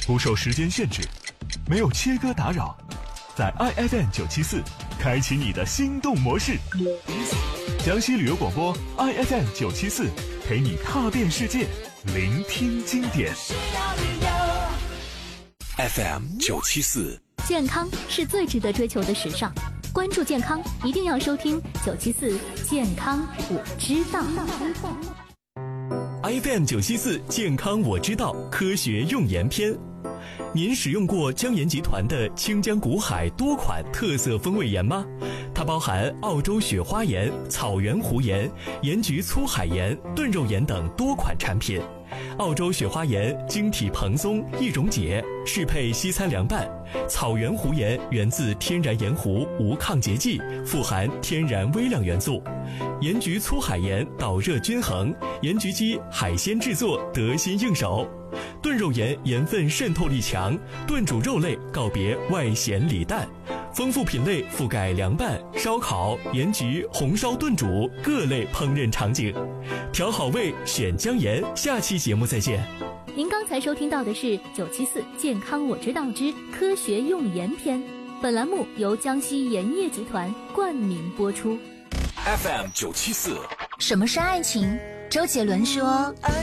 不受时间限制，没有切割打扰，在 IFM 974开启你的心动模式。江西旅游广播 IFM 974陪你踏遍世界，聆听经典。 FM 974， 健康是最值得追求的时尚。关注健康，一定要收听974健康我知道。 FM 974健康我知道科学用盐篇。您使用过江盐集团的清江古海多款特色风味盐吗？它包含澳洲雪花盐、草原湖盐、盐焗粗海盐、炖肉盐等多款产品。澳洲雪花盐晶体蓬松易溶解，适配西餐凉拌。草原湖盐源自天然盐湖，无抗结剂，富含天然微量元素。盐焗粗海盐导热均衡，盐焗鸡海鲜制作得心应手。炖肉盐盐分渗透力强，炖煮肉类告别外咸里淡。丰富品类覆盖凉拌、烧烤、盐焗、红烧、炖煮各类烹饪场景。调好味选江盐，下期节目再见。 您刚才收听到的是974健康我知道之科学用盐篇，本栏目由江西盐业集团冠名播出。 FM 974。 什么是爱情？周杰伦说，